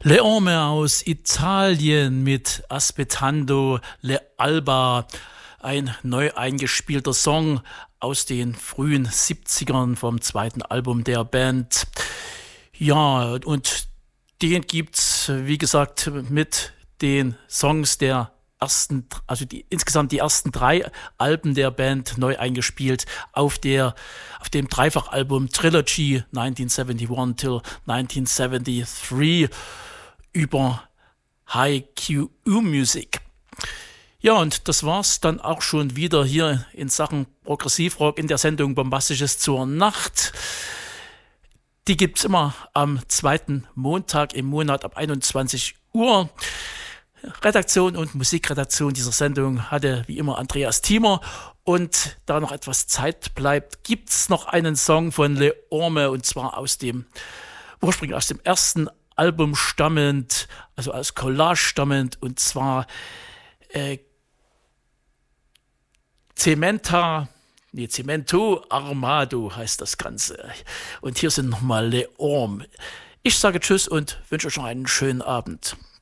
Leone aus Italien mit Aspettando le Alba, ein neu eingespielter Song aus den frühen 70ern vom zweiten Album der Band. Ja, und den gibt's, wie gesagt, mit den Songs der ersten, also insgesamt die ersten 3 Alben der Band neu eingespielt auf dem Dreifachalbum Trilogy 1971 till 1973 über High QU Music. Ja, und das war's dann auch schon wieder hier in Sachen Progressivrock in der Sendung Bombastisches zur Nacht. Die gibt's immer am zweiten Montag im Monat ab 21 Uhr. Redaktion und Musikredaktion dieser Sendung hatte wie immer Andreas Thiemer. Und da noch etwas Zeit bleibt, gibt's noch einen Song von Le Orme, und zwar ursprünglich aus dem ersten Album stammend, also aus Collage stammend, und zwar Cemento Armado heißt das Ganze. Und hier sind nochmal Le Orme. Ich sage Tschüss und wünsche euch noch einen schönen Abend.